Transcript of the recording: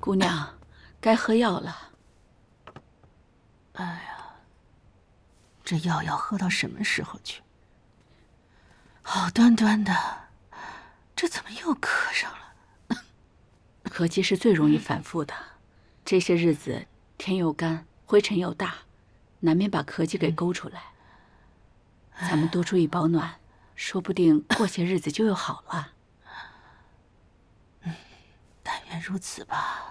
姑娘，该喝药了。 哎呀，这药要喝到什么时候去？好端端的，这怎么又咳上了？ 咳疾是最容易反复的，这些日子天又干，灰尘又大，难免把咳疾给勾出来。咱们多注意保暖，说不定过些日子就又好了。 但愿如此吧。